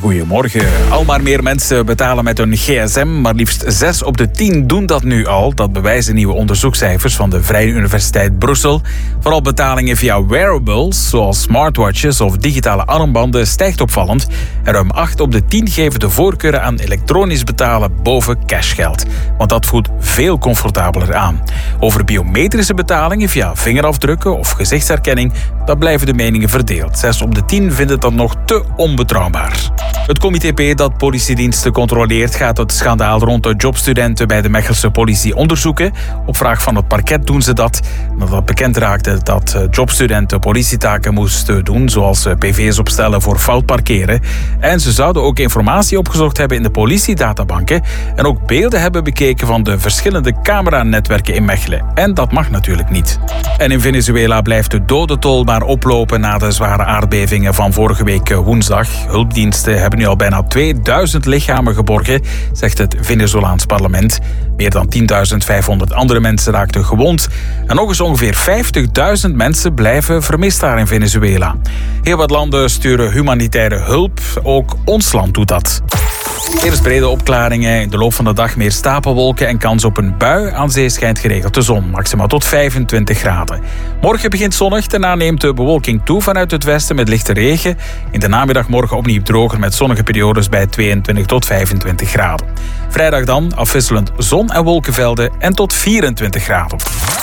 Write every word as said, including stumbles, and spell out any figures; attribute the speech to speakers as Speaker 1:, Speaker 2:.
Speaker 1: goedemorgen. Al maar meer mensen betalen met hun gsm, maar liefst zes op de tien doen dat nu al. Dat bewijzen nieuwe onderzoekscijfers van de Vrije Universiteit Brussel. Vooral betalingen via wearables, zoals smartwatches of digitale armbanden, stijgt opvallend. En ruim acht op de tien geven de voorkeur aan elektronisch betalen boven cashgeld. Want dat voelt veel comfortabeler aan. Over biometrische betalingen via vingerafdrukken of gezichtsherkenning, daar blijven de meningen verdeeld. zes op de tien vinden dat nog te onbetrouwbaar. Het comité P dat politiediensten controleert gaat het schandaal rond de jobstudenten bij de Mechelse politie onderzoeken. Op vraag van het parket doen ze dat. Nadat bekend raakte dat jobstudenten politietaken moesten doen, zoals pv's opstellen voor fout parkeren. En ze zouden ook informatie opgezocht hebben in de politiedatabanken en ook beelden hebben bekeken van de verschillende cameranetwerken in Mechelen. En dat mag natuurlijk niet. En in Venezuela blijft de dodentol maar oplopen na de zware aardbevingen van vorige week woensdag. Hulpdiensten hebben nu al bijna tweeduizend lichamen geborgen, zegt het Venezolaans parlement. Meer dan tienduizend vijfhonderd andere mensen raakten gewond. En nog eens ongeveer vijftigduizend mensen blijven vermist daar in Venezuela. Heel wat landen sturen humanitaire hulp. Ook ons land doet dat. Eerst brede opklaringen, in de loop van de dag meer stapelwolken en kans op een bui. Aan zee schijnt geregeld de zon, maximaal tot vijfentwintig graden. Morgen begint zonnig, daarna neemt de bewolking toe vanuit het westen met lichte regen. In de namiddag morgen opnieuw droger met zonnige periodes bij tweeëntwintig tot vijfentwintig graden. Vrijdag dan afwisselend zon- en wolkenvelden en tot vierentwintig graden.